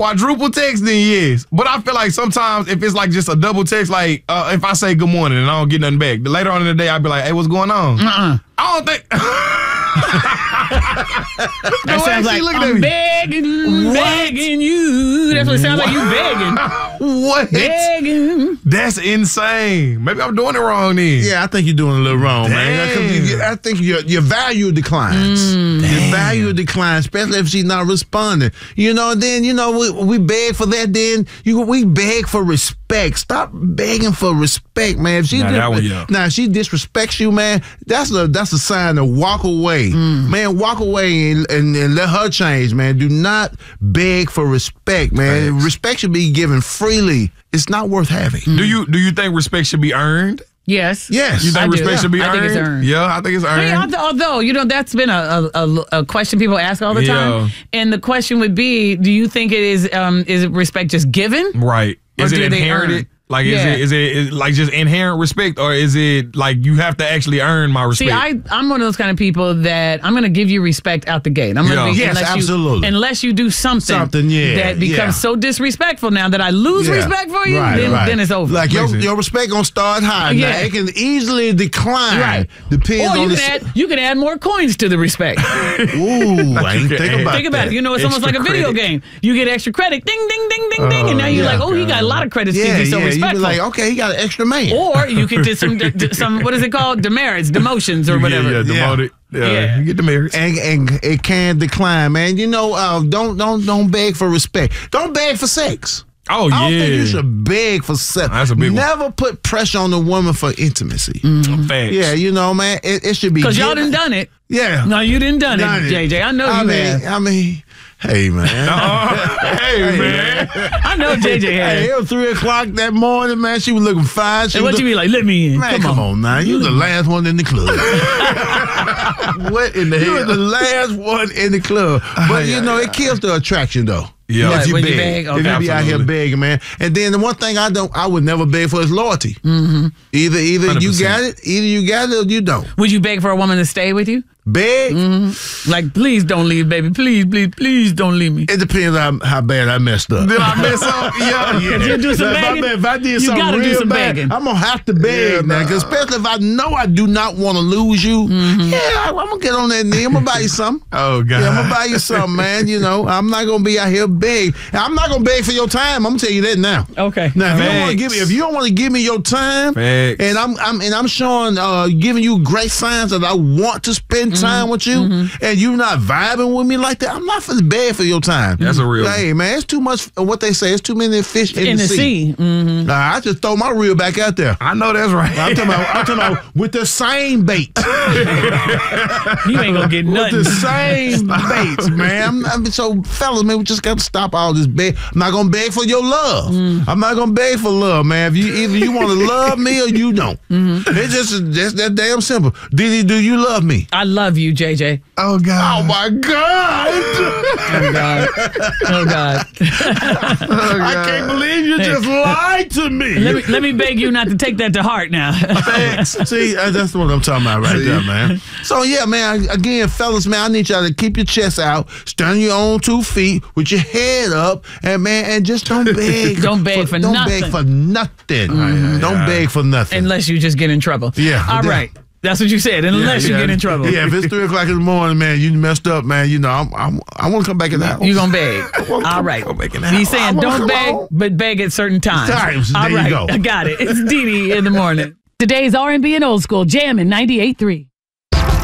quadruple text, then yes. But I feel like sometimes if it's like just a double text, like if I say good morning and I don't get nothing back, later on in the day I'll be like, hey, what's going on? I don't think. That sounds like I'm begging you. That's what it sounds like. You begging. What? Begging. That's insane. Maybe I'm doing it wrong then. Yeah, I think you're doing a little wrong, man. I think your value declines. Your value declines, especially if she's not responding. You know, and then, you know, we beg for that, then we beg for respect. Stop begging for respect, man. If she if she disrespects you, man, that's a sign to walk away. Man, walk away and let her change, man. Do not beg for respect, man. Thanks. Respect should be given freely. It's not worth having. Do you think respect should be earned? Yes. Yes. You think respect should be earned? I think it's earned. Yeah, I think it's earned. I mean, although, you know, that's been a question people ask all the time. And the question would be, do you think it is respect just given? Right. Is it inherited? Like, is it like just inherent respect, or is it like you have to actually earn my respect? See, I'm one of those kind of people that I'm going to give you respect out the gate. I'm going to absolutely. Unless you do something that becomes so disrespectful now that I lose respect for you, then it's over. Like your respect going to start high. Now, it can easily decline. Right. Depends on you can add more coins to the respect. Ooh, I ain't think about it. You know, it's almost like a video game. You get extra credit. Ding, ding, ding, ding, ding. And now you're like, oh, he got a lot of credits to be so respectful. You be like, okay, he got an extra man. Or you could do some what is it called? Demerits, demotions, or whatever. Yeah, demoted. Yeah, you get demerits. And it can decline, man. You know, don't beg for respect. Don't beg for sex. Oh, yeah. I don't think you should beg for sex. That's a big one. Never put pressure on the woman for intimacy. Facts. Yeah, you know, man, it should be. Because y'all done it. Yeah. No, you didn't done it, JJ. I know you have. I mean, hey, man. Hey, man. I know JJ had. Hey, it was 3 o'clock that morning, man. She was looking fine. What you mean, like, let me in? Man, come on now. You the last one in the club. What in the hell? You were the last one in the club. But, you know, it kills the attraction, though. Yeah, if you when beg. you beg, okay. If you be out here begging, man. And then the one thing I would never beg for is loyalty. Either 100%. you got it, or you don't. Would you beg for a woman to stay with you? Beg? Like, please don't leave, baby. Please don't leave me. It depends on how bad I messed up. Did I mess up? Yeah. You do some begging. If I did you something gotta real do some bad, begging. I'm going to have to beg now. Because especially if I know I do not want to lose you, I'm going to get on that knee. I'm going to buy you something. Oh, God. Yeah, I'm going to buy you something, man. You know, I'm not going to be out here begging. I'm not going to beg for your time. I'm going to tell you that now. Okay. Now, if you don't want to give me your time, and I'm showing, giving you great signs that I want to spend time with you, and you not vibing with me like that, I'm not finna beg for your time. That's a real. Hey, man, it's too much. What they say, it's too many fish in the sea. Nah, I just throw my reel back out there. I know that's right. I'm talking about with the same bait. You ain't gonna get nothing. With the same baits, man. So, fellas, man, we just got to stop all this beg. I'm not gonna beg for your love. I'm not gonna beg for love, man. Either you want to love me or you don't. It's just that damn simple. Didi, do you love me? I love you, JJ. Oh, God. Oh, my God. Oh, God. Oh, God. I can't believe you just lied to me. Let me beg you not to take that to heart now. See, that's what I'm talking about right there, man. So, yeah, man, again, fellas, man, I need y'all to keep your chest out, stand on your own 2 feet with your head up, and just don't beg. Don't beg for nothing. Don't beg for nothing. Don't beg for nothing. Unless you just get in trouble. Yeah. All right. That's what you said, unless you get in trouble. Yeah, if it's 3 o'clock in the morning, man, you messed up, man, you know, I want to come back in the house. You gonna beg. All right. He's saying don't beg, but beg at certain times. All right. You go. I got it. It's Didi in the morning. Today's R&B and Old School, Jammin' 98.3.